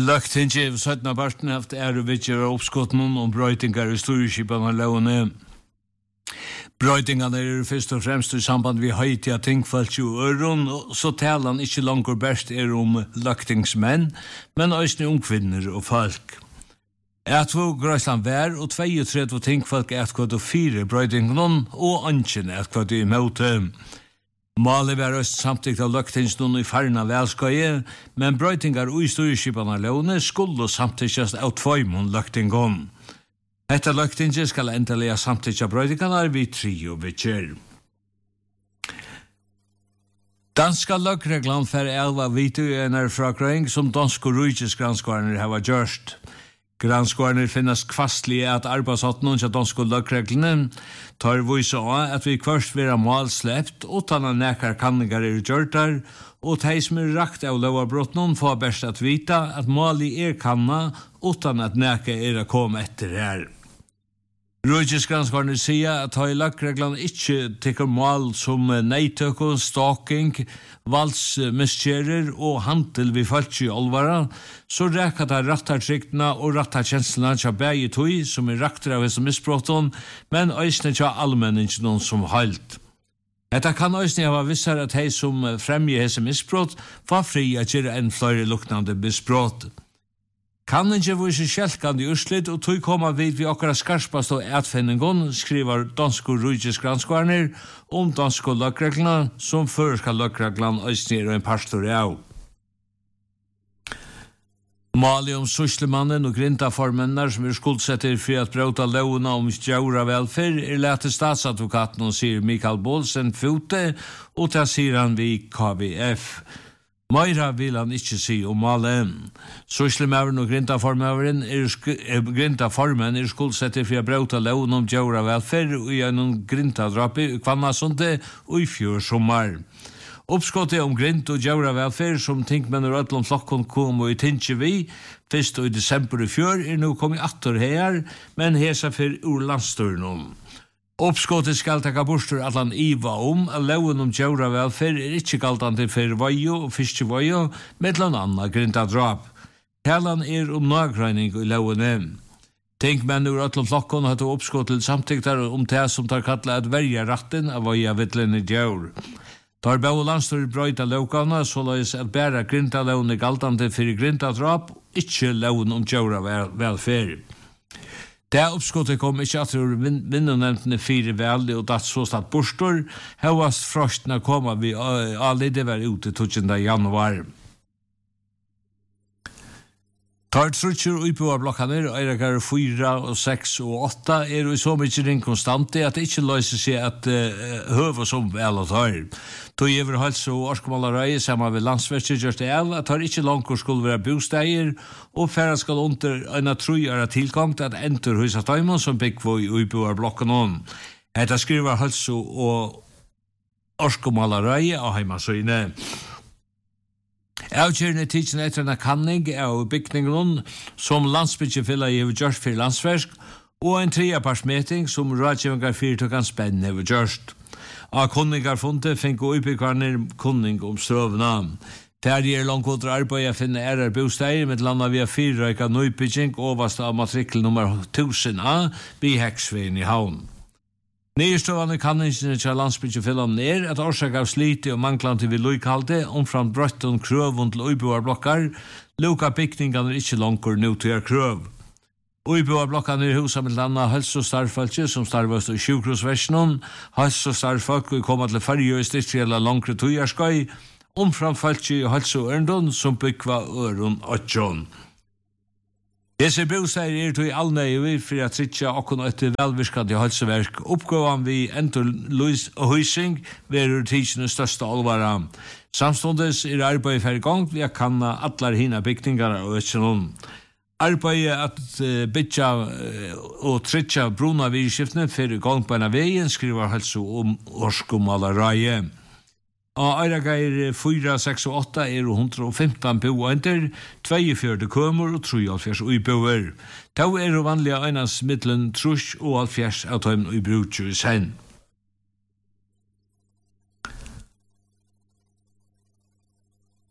Løgtingi av 17. parten haft vitjer av oppskotten om brøytingar i styrskipan av lovene. Brøytingarna først og fremst i samband vi høyti av tingfalt og øron, så talan ikke langt best løgtingsmenn, men også ungkvinner og folk. Etvo Grøsland vær og 32 tingfalt etkvad og 4 brøytingarna og anken etkvad i møte. Målet var øst samtidig av løgtingsnån i farna velskøye, men brøytingar og i styrskipan av lovene skulle samtidig av 2 løgtingon. Etter løgtinget skal endelig samtidig brøytingarna vi 3 vitjer. Danska løgreglan for 11 vidtøyner fra grøyng som dansk og rujtjes granskvarner hava gjørst. Granskvarner finnes kvastlige at arbeidshatten til danske løgreglene tar vise av at vi først vil ha mål slept, utan at nekar kanningar gjørtar, og de som rakt av lovabrottene får best at vita at målet kanna, utan at nekar kom etter her. Rujtjesgranskvarner sier at løgreglene ikke tykker mål som neitøk, stalking, valdsmiskjerer og handel vi falt i olvara, så reker det rattartryktene og rattarkjenslene til begge tog som rakter av hese misbrotten, men øysene til allmenningen som halt. Dette kan øysene ha vissar at de som fremger hese misbrott får fri at gjøre en flere luknande misbrott. Kan ikke vise kjelkande urslit og tog koma vid vi okkara skarpast og etfinningon, skriver dansko rujtjesgranskvarner om dansko løgreglene som føreska løgreglene øysnir og en pastor av. Mali om suslemannen og grintaformennar som skuldsetter for at brauta lovene om stjaura velfer lete statsadvokaten og sier Mikael Bolsen Fute, og til sier han vi KVF. Meira vil han ikke si om malen. Suslemaveren og grintaformen skuldsetter for å brauta loven om djaura velfer og gjennom grintadrapi i Kvannasunde og i fjør sommar. Oppskottet om grint og djaura velfer som tinkmenn og ødlom flokkon kom og i tinkje vi, først og i desember i fjør nå kommet 8 her, men hesa for ur landstøren. Oppskottet skal taka bostur allan iva at loven om djaura velfer ikke galtande for vajo og fiskevajo, mellom anna grintadrap. Helan om nagreining i lovene. Tinkmenn ur öllum flokkon hadde oppskott til samtiktar om det som tar kalla at verja ratten av vaja vittlene djaur. Tar bau landstor brøyta lovkana, så løys at bæra grintalovene galtande for grintadrap, ikke loven om djaura velfer. Det oppskottet kom ikke at vinnunevntene 4 veldig og datt så statt bostor, hevast frostene koma vi alide var ute 2. januar. Tar trutcher uipoa blokkaner, eirakar 4, 6 og 8 i så mykje ring konstante at det ikke løser seg at høver som vel og tar. Tog over hals og orskomalarøy sammen ved landsverket gjørst det av at tar ikke langt skulle være bosteier og færre skal under en trojere tilkomst at enter huset tøymon som byggvo i uipoa blokkanen. Dette skriver hals og orskomalarøy av heimasøyne. Avgjørende tidsen etter en kanning av bygningen som landsbyggefilla i gjørst for landsverk og en 3-partsmeting som rådgjøvingar 4 spenn i gjørst. Av kunningar funnet fikk utbyggvarner kunning om strøvene. Terje langkodre arbeid å finne bosteier med landa via 4 røyka nøybygging overst av matrikkel nummer 1000A by Heksveien i havn. Nyrstående kanningsene til landsbyggefillen at årsak av slite og manglande vil lykhalde omfram brøtten krøvund til uiboarblokkar, lukka bygningene ikke langkur nå til krøv. Uiboarblokkene husa med landa helse- og starfalke som starvast i sjukrosversjonen, helse- og starfalke kommer til farge og stristriella langre tøyarskøy, omfram falke og helse- og ørndon som byggva øron og tjån. Desse bosteier til allnøye for at sitte okkon etter velvirskande helseverk. Oppgåvan vi endur lys og hysing verur tidsene største alvara. Samstundes arbeid for gang vi kanna allar hina bygningar og øtsenun. Arbeidet at bytja og trytja bruna virskiftene for gang på en av veien skriver helse om årskomalareie. Og Eiragair 4, 6 og 8 115 boender, 42 kømer og 73 uiboer. Tau vanlige einans middelen 30 og 70 av tøym i brukju i sen.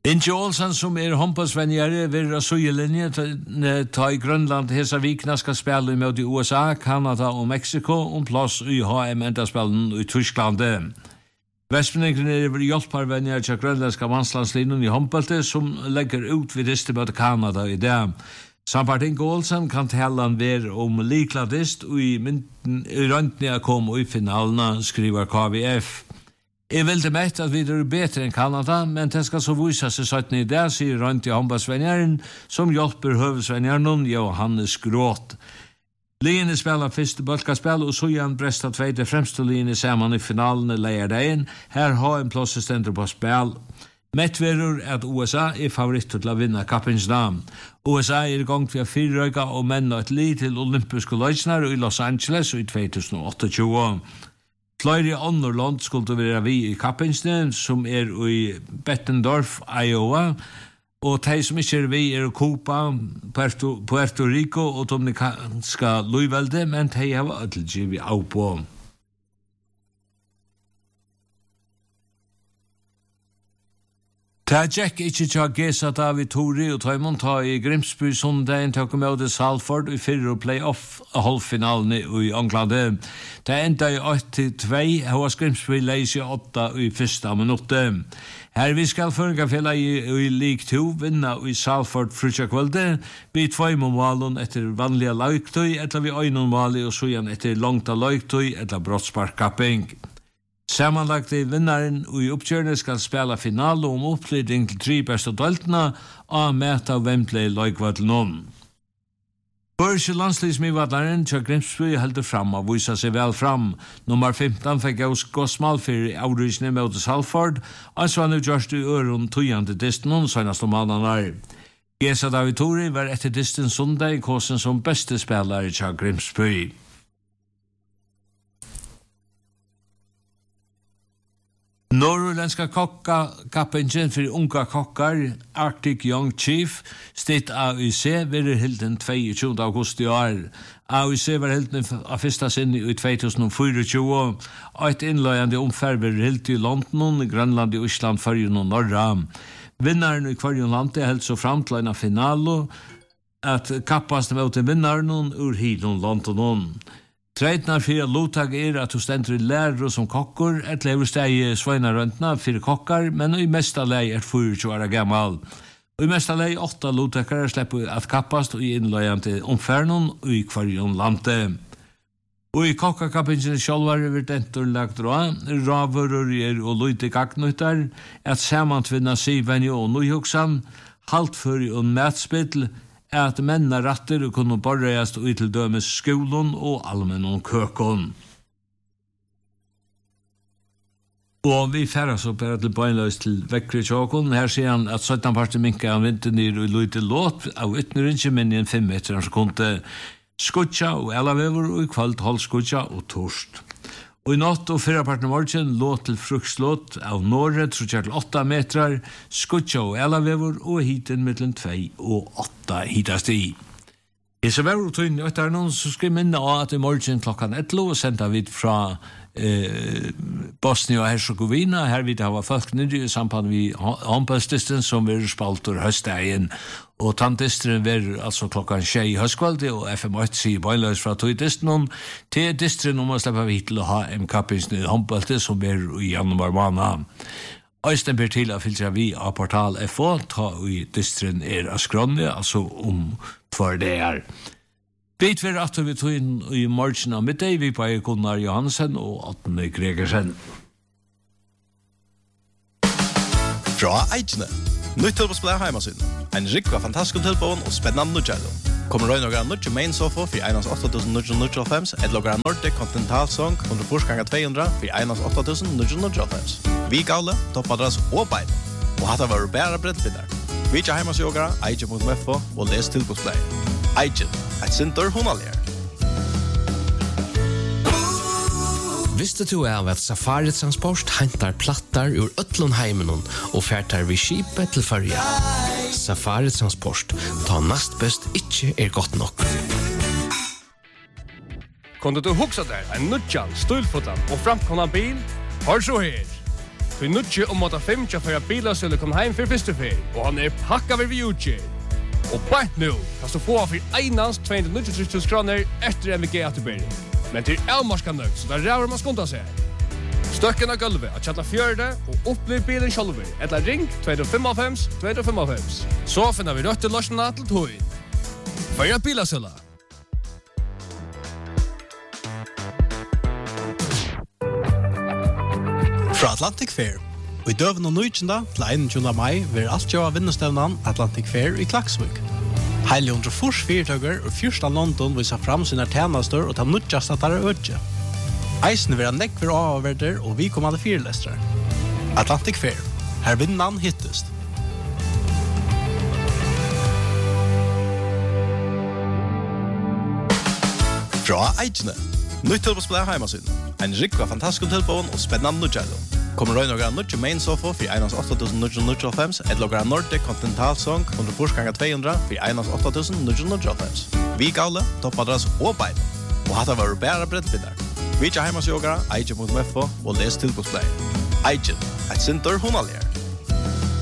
Inge Olsen, som håndballsvenjere, vil sugelinje ta i Grønland hesa vikna skal spille mot i USA, Kanada og Mexico, plass i HM-endaspillen i Tyskland. Vestmenningen hjelpervenjer til grønlandska mannslandslinjen i håndballet, som legger ut vid diste mot Kanada i det. Samt Inge Olsen kan tala være likladist, og i røntene kom i finalene, skriver KVF. Jeg vil det mest at vi er bedre enn Kanada, men det skal så vise seg 17 i det, sier Rønt i håndballsvenjeren, som hjelper høvesvenjeren Johannes Gråt. Liene spiller første bølkaspill, og så gjør Bresta tveite fremste liene sammen i finalen leier degen. Her har en plåsestender på spill. Mettverer at USA favoritt til å vinne kappens navn. USA i gang til å fyrrøyga og menn et liv til olympiske løsner i Los Angeles i 2028. Flere andre land skulle være vi i kappensene, som i Bettendorf, Iowa, og de som ikke vi i Cuba, Puerto Rico og Dominikanska Løyvelde, men de har ødelgivet av på. Ta Jack ikke tja gesa David Tori og Taimond ta i Grimsby sondagen til å komme ut i Salford i fyrre play-off halvfinalen i England. Ta enda i 8-2, hos Grimsby leis i 8 i første minuttet. Her vi skal føringa fjellet i League 2 vinna i Salford frutjakvelde, vi 2 målen etter vanlige løgtøy, etter vi 1 mål og så igjen etter langt av løgtøy, etter brottsparkkapping. Sammanlagt i vinnaren og i oppkjørende skal spela finale om oppflytting til 3 beste deltene av møte av Wembley Løgvadlen. Børse landslismivadlaren til Grimsby heldur fram og viser seg vel fram. Nummer 15 fikk også godsmal for avrysene mot Salford, og så han gjørst i øren tøyende disten senest om annan. Gesa David Tori var etter disten sundag i kåsen som beste spelare til Grimsby. Norrländska kappingen for unga kokkar, Arctic Young Chief, stitt AUC, var hilden 22. august i år. AUC var hilden av første sinne i 2024, og et innløyende omferd var hilden i London, Grønland, Island, Førjen og Norra. Vinnaren i Førjen land er helt så frem til en finale, at kappast mot vinnaren ur hiden London. Treitnar fyrir lotag at du stendur i lærer som kokkor, et lever steg sveinarøntna fyrir kokkar, men i mesta lei 24 år gammal. Og i mesta lei 8 lotakar slipper at kappast og i innløyande omfernon og i kvarjon lande. Og i kokkakappingen sjálvar er dentur lagt ravurur og lute gagnuttar, at samantvinna sivenju og nøyhugsan, haltfyrir og matspill, at menna ratter og kunne borreast ut til dømes skolen og allmennon køkon. Og vi færres opp her til bøgnløs til vekkri tjåkon. Her sier han at 17 parter minka han vinter ned og lute låt av ytnerinnskje menn i en 5 meter så kunne skutja og elavever og i kvalt hold skutja og torst. Og i natt og 4 parten morgen låt til frukslåt av Norge, tror jeg til 8 meter, skutja og elavever og hiten mellom 2 og 8 hitast i. I så var det tøyne etter noen, så skal jeg minne at i morgen klokken 11 og sendte vi fra Bosnia og Herzegovina. Her vil det ha folk nydde i samband med håndballsdisten som vil spalte høstdagen. Og tantdisteren vil altså klokken 6 i høstkvalde, og FM8 sier bøgnløs fra tøydisten til disteren om å slippe vidt til å ha MK-pinsene i håndballet som vil i januar måned. Øysten ber til å filtre vi av portal FO, ta i disteren av skronne, altså om 2 dager. Bit vi at vi tog inn i morgen av middag, vi på Gunnar Johansen og Atne Gregersen. Fra Eidjene. Nytt tilbåsplay heimasyn. En rikva fantastisk tilbån og spennende nødgjældo. Kommer røyne og nødgjældo main sofa for 1.8.995, et logger Nordic Continental Song 100x200 for 1.8.995. Vi gale, toppadress og bein. Og hatt av å bære brettbinner. Vi ikke heimasjogere, eidje.fo og les tilbåsplay. Eidje, et sinter hunalier. Visste du av at Safari Transport hentar plattar ur Ötlundheimenon og färtar vid skipet til Førja? Safari Transport, ta nast best ikke godt nok. Kunde du huxa der en nutjan, stulfotan og framkomna bil? Hör så her! för nutje om att 5 för bilar skulle komma hem för första fel och han packad vid utge. Och bara nu kan du få för einans 293 kronor efter MVG ATB. Men till Elmarskan nu så där rör man skonta sig. Stöcken av gulvet att chatta fjörde och upplev bilen själva. Eller ring 255. Så finner vi rötter lösningarna till tøyen. För bilasöla. Fra Atlantic Fair. Og I døven og nøykjenda til 21. mai vil alt gjøre vinnestevnan Atlantic Fair I Klaksvik. Heile 104 fyrtøkker og fyrsta London viser fram sine tjenester og ta nødjast at der ødje. Eisen vil ha nekver avverder og vi kommande fyrlestere. Atlantic Fair. Her vinnan hittest. Fra Eidjene. Nytt tilbåspillet heimasyn. En rikva fantastisk tilbån og spennende nødgjælum. Kommer røy noen nødje main sofa for 1.8.995 et logger Nordic Continental Song 100 for 1.8.995. Vi gale, toppadras og bein. Og hatt var bæra brettbindar. Vi ikke heimasjogere, eidje.fo og les tilbåspillet. Eidjen, et sinter hunalier.